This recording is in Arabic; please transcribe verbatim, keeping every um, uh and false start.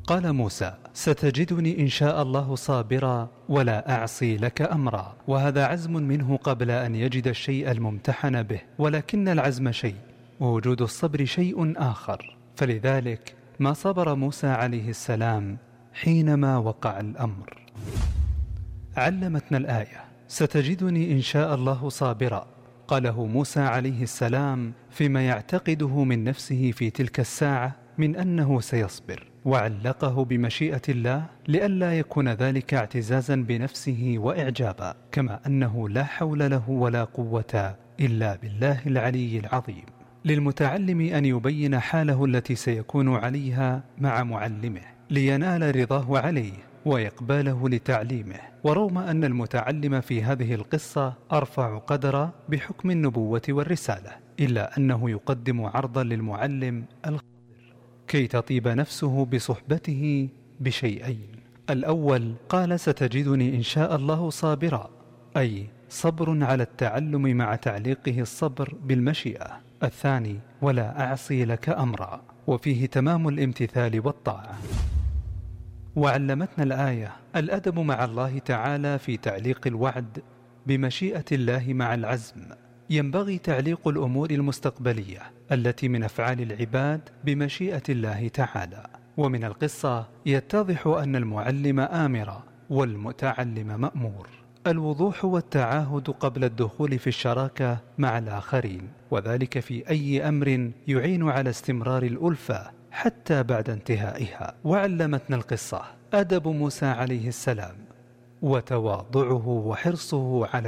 قال موسى: ستجدني إن شاء الله صابرا ولا أعصي لك أمرا. وهذا عزم منه قبل أن يجد الشيء الممتحن به، ولكن العزم شيء ووجود الصبر شيء آخر. فلذلك ما صبر موسى عليه السلام حينما وقع الأمر. علمتنا الآية: ستجدني إن شاء الله صابرا. قاله موسى عليه السلام فيما يعتقده من نفسه في تلك الساعة من أنه سيصبر، وعلقه بمشيئة الله لئلا يكون ذلك اعتزازا بنفسه وإعجابا، كما أنه لا حول له ولا قوة إلا بالله العلي العظيم. للمتعلم أن يبين حاله التي سيكون عليها مع معلمه لينال رضاه عليه ويقبله لتعليمه. ورغم أن المتعلم في هذه القصة أرفع قدرا بحكم النبوة والرسالة، إلا أنه يقدم عرضا للمعلم الخبر كي تطيب نفسه بصحبته بشيئين. الأول قال: ستجدني إن شاء الله صابرا، أي صبر على التعلم مع تعليقه الصبر بالمشيئة. الثاني: ولا أعصي لك أمرا، وفيه تمام الامتثال والطاعة. وعلمتنا الآية الأدب مع الله تعالى في تعليق الوعد بمشيئة الله مع العزم. ينبغي تعليق الأمور المستقبلية التي من أفعال العباد بمشيئة الله تعالى. ومن القصة يتضح أن المعلم آمر والمتعلم مأمور. الوضوح والتعاهد قبل الدخول في الشراكة مع الآخرين، وذلك في أي أمر يعين على استمرار الألفة حتى بعد انتهائها. وعلمتنا القصة أدب موسى عليه السلام وتواضعه وحرصه على